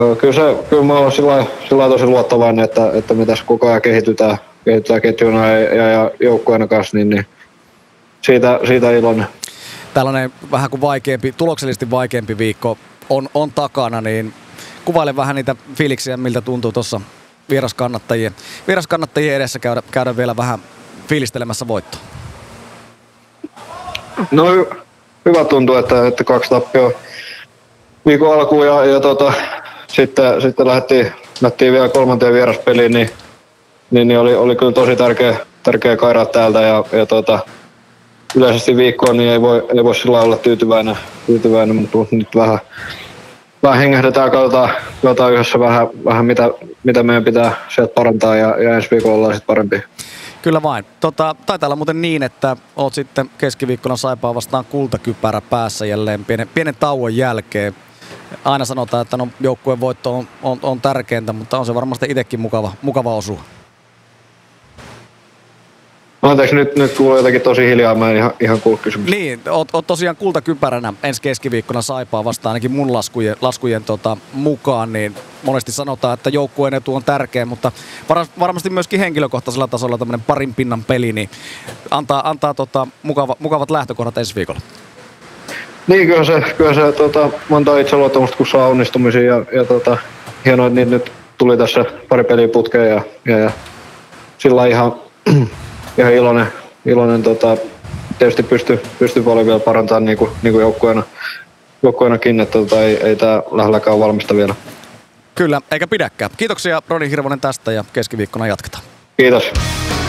Kyllä mä oon sillä tosi luottavainen, että me tässä koko ajan kehitytään ketjuna ja joukkueena kanssa, niin siitä iloinen. Tällainen vähän kuin tuloksellisesti vaikeampi viikko on takana, niin kuvaile vähän niitä fiiliksiä, miltä tuntuu tuossa vieraskannattajien edessä käydä vielä vähän fiilistelemässä voittoa. No hyvä tuntuu, että 2 tappioa viikon alkuun ja sitten lähdettiin vielä 3. vieraspeliin, niin oli kyllä tosi tärkeä kairaa täältä ja yleisesti viikkoon niin ei voi sillä olla tyytyväinen, mutta nyt vähän hengähdetään, katsotaan yhdessä vähän mitä meidän pitää sieltä parantaa ja ensi viikolla ollaan sitten parempia. Kyllä vain. Taitaa olla muuten niin, että oot sitten keskiviikkona Saipaa vastaan kultakypärä päässä jälleen pienen tauon jälkeen. Aina sanotaan, että joukkueen voitto on tärkeintä, mutta on se varmasti itsekin mukava osua. Anteeksi, nyt kuuluu jotenkin tosi hiljaa, mä en ihan kuullut kysymystä. Niin, oot tosiaan kultakypäränä ensi keskiviikkona Saipaa vastaan ainakin mun laskujen mukaan, niin monesti sanotaan, että joukkueen etu on tärkeä, mutta varmasti myöskin henkilökohtaisella tasolla tämmöinen parin pinnan peli, niin antaa mukavat lähtökohdat ensi viikolla. Niin, kyllä se antaa itseluottamusta, kun saa onnistumisia ja hienoa, että niitä nyt tuli tässä pari peliä putkeen ja sillä ihan iloinen tietysti pystyy paljon vielä parantamaan niin kuin joukkueenakin, että ei tää lähelläkään ole valmista vielä. Kyllä, eikä pidäkään. Kiitoksia Roni Hirvonen tästä ja keskiviikkona jatketaan. Kiitos.